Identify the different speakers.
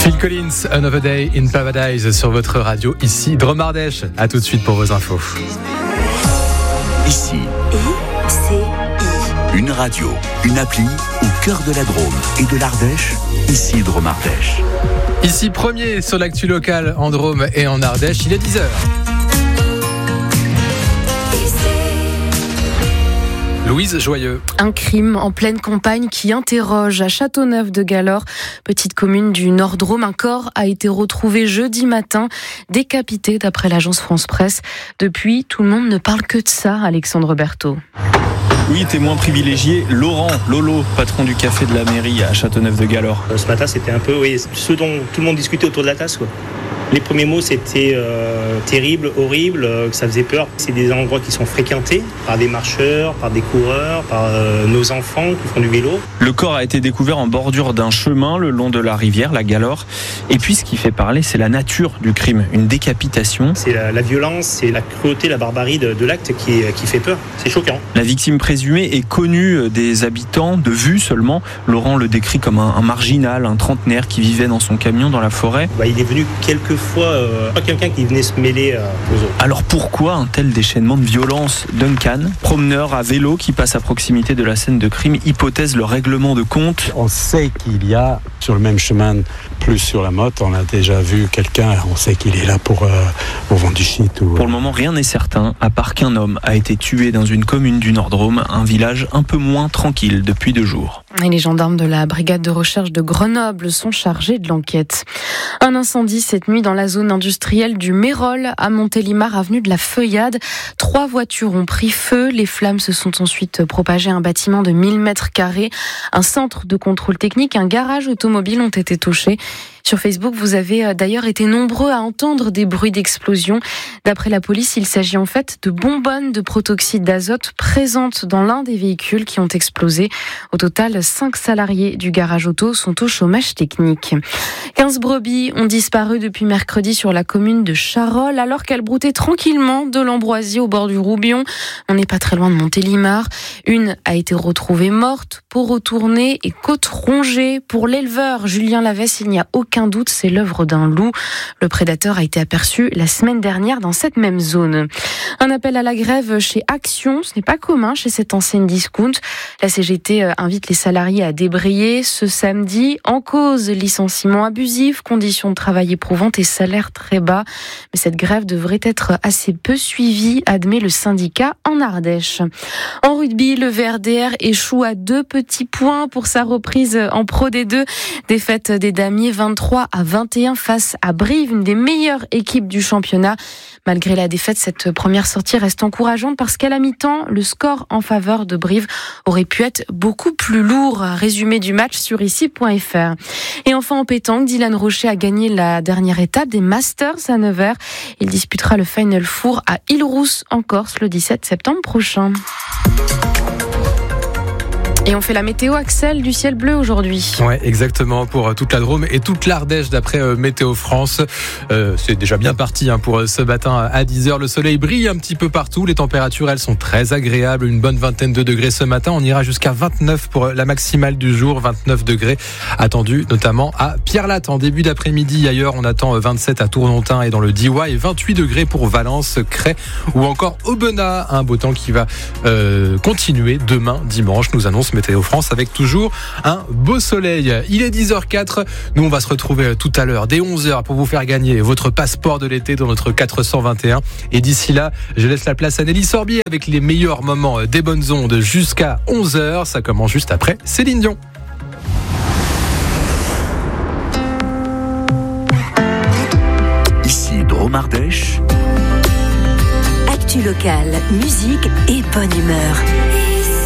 Speaker 1: Phil Collins, Another Day in Paradise sur votre radio, ici Drôme Ardèche. A tout de suite pour vos infos.
Speaker 2: Ici, une radio, une appli au cœur de la Drôme et de l'Ardèche, ici Drôme Ardèche.
Speaker 1: Ici premier sur l'actu locale en Drôme et en Ardèche, il est 10h. Louise Joyeux.
Speaker 3: Un crime en pleine campagne qui interroge à Châteauneuf-de-Galore, petite commune du Nord-Drôme. Un corps a été retrouvé jeudi matin, décapité d'après l'agence France Presse. Depuis, tout le monde ne parle que de ça, Alexandre Berthaud.
Speaker 4: Oui, témoin privilégié, Lolo, patron du café de la mairie à Châteauneuf-de-Galore.
Speaker 5: Ce matin, c'était un peu ce dont tout le monde discutait autour de la tasse, quoi. Les premiers mots, c'était terrible, horrible, que ça faisait peur. C'est des endroits qui sont fréquentés par des marcheurs, par des coureurs, par nos enfants qui font du vélo.
Speaker 4: Le corps a été découvert en bordure d'un chemin le long de la rivière, la Galore. Et puis, ce qui fait parler, c'est la nature du crime, une décapitation.
Speaker 5: C'est la violence, c'est la cruauté, la barbarie de l'acte qui fait peur. C'est choquant.
Speaker 4: La victime présumée est connue des habitants, de vue seulement. Laurent le décrit comme un marginal, un trentenaire qui vivait dans son camion dans la forêt.
Speaker 5: Il est venu quelquefois, pas quelqu'un qui venait se mêler aux autres.
Speaker 4: Alors pourquoi un tel déchaînement de violence? Duncan, promeneur à vélo qui passe à proximité de la scène de crime, hypothèse le règlement de compte.
Speaker 6: On sait qu'il y a sur le même chemin, plus sur la motte, on a déjà vu quelqu'un, on sait qu'il est là pour vendre du shit.
Speaker 4: Pour le moment, rien n'est certain, à part qu'un homme a été tué dans une commune du Nord-Drôme, un village un peu moins tranquille depuis 2 jours.
Speaker 3: Et les gendarmes de la brigade de recherche de Grenoble sont chargés de l'enquête. Un incendie cette nuit dans la zone industrielle du Mérol à Montélimar, avenue de la Feuillade. 3 voitures ont pris feu. Les flammes se sont ensuite propagées à un bâtiment de 1000 mètres carrés. Un centre de contrôle technique, un garage automobile ont été touchés. Sur Facebook, vous avez d'ailleurs été nombreux à entendre des bruits d'explosion. D'après la police, il s'agit en fait de bonbonnes de protoxyde d'azote présentes dans l'un des véhicules qui ont explosé. Au total, 5 salariés du garage auto sont au chômage technique. 15 brebis ont disparu depuis mercredi sur la commune de Charolles alors qu'elles broutaient tranquillement de l'ambroisie au bord du Roubion. On n'est pas très loin de Montélimar. Une a été retrouvée morte, peau retournée et côte rongée. Pour l'éleveur Julien Lavesse, il n'y a aucun doute, c'est l'œuvre d'un loup. Le prédateur a été aperçu la semaine dernière dans cette même zone. Un appel à la grève chez Action, ce n'est pas commun chez cette enseigne discount. La CGT invite les salariés à débrayer ce samedi. En cause, licenciements abusifs, conditions de travail éprouvantes et salaires très bas. Mais cette grève devrait être assez peu suivie, admet le syndicat en Ardèche. En rugby, le VRDR échoue à 2 petits points pour sa reprise en Pro D2. Défaite des Damiers 23-21 face à Brive, une des meilleures équipes du championnat. Malgré la défaite, cette première sortie reste encourageante parce qu'à la mi-temps, le score en faveur de Brive aurait pu être beaucoup plus lourd. Résumé du match sur ici.fr. Et enfin en pétanque, Dylan Rocher a gagné la dernière étape des Masters à Nevers. Il disputera le Final Four à Île-Rousse en Corse le 17 septembre prochain. Et on fait la météo, Axel, du ciel bleu aujourd'hui.
Speaker 1: Ouais, exactement, pour toute la Drôme et toute l'Ardèche d'après Météo France. C'est déjà bien parti pour ce matin à 10h. Le soleil brille un petit peu partout. Les températures, elles sont très agréables. Une bonne vingtaine de degrés ce matin. On ira jusqu'à 29 pour la maximale du jour. 29 degrés attendus notamment à Pierrelatte. En début d'après-midi, ailleurs, on attend 27 à Tournontin et dans le Diois et 28 degrés pour Valence, Crest ou encore Aubenas. Un beau temps qui va continuer demain, dimanche, nous annonce Météo France avec toujours un beau soleil. Il est 10h04. Nous, on va se retrouver tout à l'heure dès 11h pour vous faire gagner votre passeport de l'été dans notre 421. Et d'ici là, je laisse la place à Nelly Sorbier avec les meilleurs moments des bonnes ondes jusqu'à 11h. Ça commence juste après Céline Dion.
Speaker 2: Ici Drôme Ardèche.
Speaker 7: Actu locale, musique et bonne humeur.